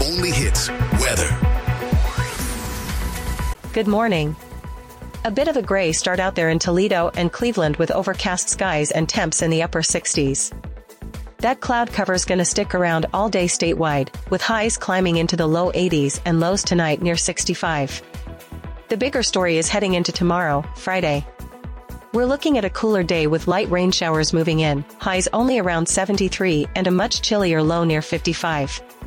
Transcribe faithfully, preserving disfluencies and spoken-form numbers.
only hits weather. Good morning. A bit of a gray start out there in Toledo and Cleveland with overcast skies and temps in the upper sixties. That cloud cover's gonna stick around all day statewide, with highs climbing into the low eighties and lows tonight near sixty-five. The bigger story is heading into tomorrow, Friday. We're looking at a cooler day with light rain showers moving in, highs only around seventy-three and a much chillier low near fifty-five.